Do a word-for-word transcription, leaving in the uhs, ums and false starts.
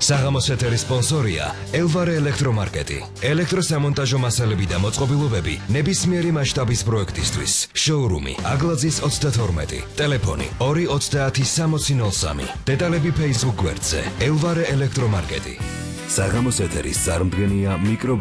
საღამოს ეთერის სპონსორია ელვარე ელექტრომარკეტი. ელექტროსამონტაჟო მასალები და მოწყობილობები ნებისმიერი მასშტაბის პროექტისთვის. შოურუმი აგლაძის ოცდათორმეტი. ტელეფონი ორი ოცდაათი სამოცი ნოლ სამი. დეტალები Facebook გვერდზე ელვარე ელექტრომარკეტი. საღამოს ეთერის წარმდგენია მიკრო